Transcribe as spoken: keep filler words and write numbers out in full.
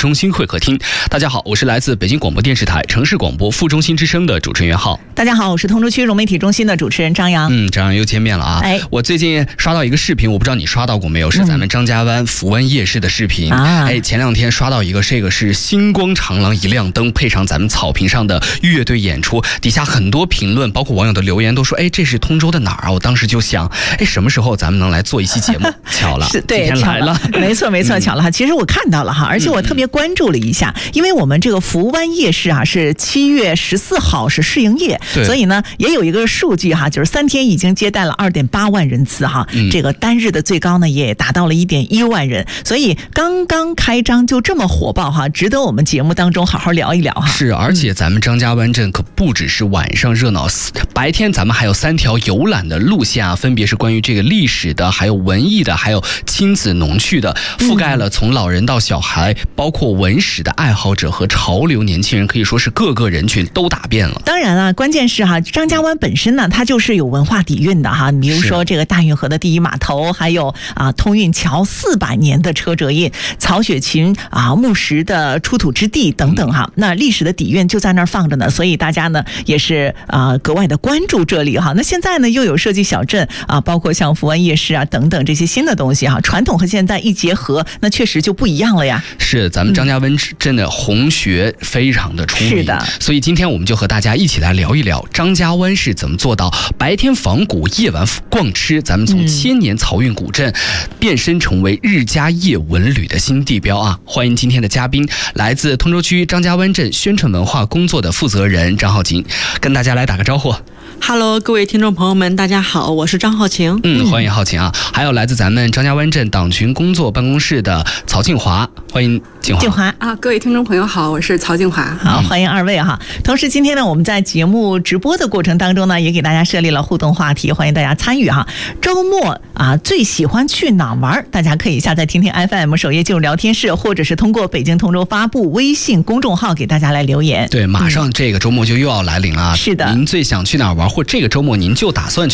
中心会客厅。大家好，我是来自北京广播电视台城市广播副中心之声的主持人袁浩。 大家好，我是通州区融媒体中心的主持人张扬。 嗯，张扬又见面了啊！哎，我最近刷到一个视频，我不知道你刷到过没有，是咱们张家湾福湾夜市的视频。啊、哎，前两天刷到一个，这个是星光长廊一亮灯，配上咱们草坪上的乐队演出，底下很多评论，包括网友的留言都说，哎，这是通州的哪儿啊？我当时就想，哎，什么时候咱们能来做一期节目？巧了， 是对， 今天来了， 没错没错，巧了哈。其实我看到了哈，而且我特别关注了一下，嗯、因为我们这个福湾夜市啊是七月十四号是试营业，所以呢也有一个数据哈，就是三天已经接待了二点八万人次哈，嗯、这个单日的最高呢也达到了一点一万人，所以刚刚开张就这么火爆哈，值得我们节目当中好好聊一聊哈。 是，而且咱们张家湾镇可不只是晚上热闹，白天咱们还有三条游览的路线啊，分别是关于这个历史的，还有文艺的，还有亲子农趣的，覆盖了从老人到小孩，包括文史的爱好者和潮流年轻人，可以说是各个人群都打遍了。 当然啊，关键是哈，张家湾本身呢，它就是有文化底蕴的哈。比如说这个大运河的第一码头，还有啊通运桥四百年的车辙印，曹雪芹啊墓石的出土之地等等哈。那历史的底蕴就在那儿放着呢，所以大家呢也是啊格外的关注这里哈。那现在呢又有设计小镇啊，包括像福湾夜市啊等等这些新的东西哈，传统和现在一结合，那确实就不一样了呀。 是，咱们张家湾镇的红学非常的出名，是的。所以今天我们就和大家一起来聊一聊张家湾是怎么做到白天访古，夜晚逛吃，咱们从千年漕运古镇变身成为日家夜文旅的新地标啊！欢迎今天的嘉宾，来自通州区张家湾镇宣传文化工作的负责人张浩晴，跟大家来打个招呼。 Hello， 各位听众朋友们，大家好，我是张浩晴。 嗯，欢迎浩晴啊！还有来自咱们张家湾镇党群工作办公室的曹静华，欢迎静华。 静华啊，各位听众朋友好，我是曹静华。 好，欢迎二位哈。同时，今天呢，我们在节目直播的过程当中呢，也给大家设立了互动话题，欢迎大家参与哈。周末啊，最喜欢去哪玩？大家可以下载听听 F M 首页进入聊天室，或者是通过北京通州发布微信公众号给大家来留言。 对，马上这个周末就又要来临了。 是的， 您最想去哪玩？或这个周末您就打算去